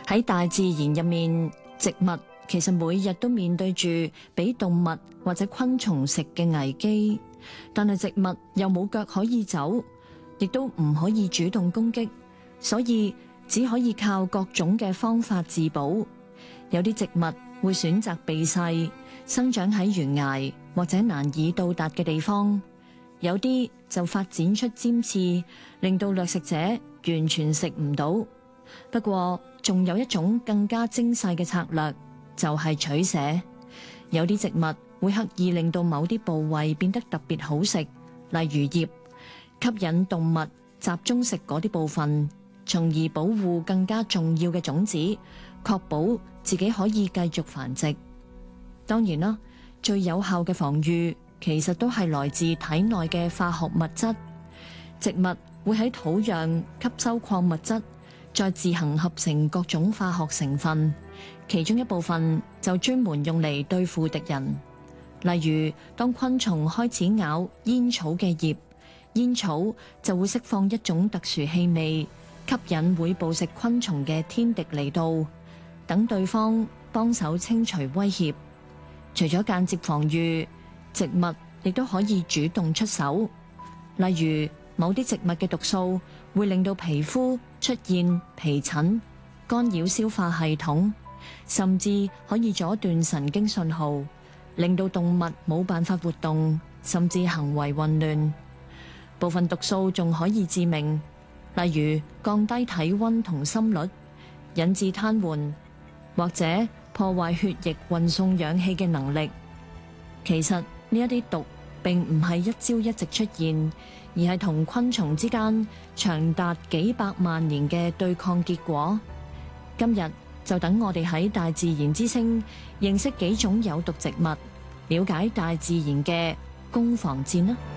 喺大自然入面，植物其實每日都面對住俾動物或者昆蟲食嘅危機，但係植物又冇腳可以走，亦都唔可以主動攻擊，所以只可以靠各種嘅方法自保。有啲植物會選擇避世，生長喺懸崖或者難以到達嘅地方；有啲就發展出尖刺，令到掠食者完全食唔到。不過，仲有一種更加精細嘅策略，就係取捨。有啲植物會刻意令到某啲部位變得特別好食，例如葉，吸引動物集中食嗰啲部分，從而保護更加重要嘅種子，確保自己可以繼續繁殖。當然啦，最有效嘅防禦其實都係來自體內嘅化學物質。植物會喺土壤吸收礦物質，再自行合成各種化學成分，其中一部分就專門用嚟對付敵人。例如，當昆蟲開始咬煙草嘅葉，煙草就會釋放一種特殊氣味，吸引會捕食昆蟲嘅天敵嚟到，等對方幫手清除威脅。除咗間接防禦，植物亦都可以主動出手。例如，某啲植物嘅毒素會令到皮膚出現皮疹，干擾消化系統，甚至可以阻斷神經信號，令到動物冇辦法活動，甚至行為混亂。部分毒素仲可以致命，例如降低體溫同心率，引致癱瘓，或者破壞血液運送氧氣嘅能力。其實呢一啲毒並唔係一朝一夕出現，而係同昆蟲之間長達幾百萬年嘅對抗結果。今日就等我哋喺大自然之聲認識幾種有毒植物，了解大自然嘅攻防戰啦。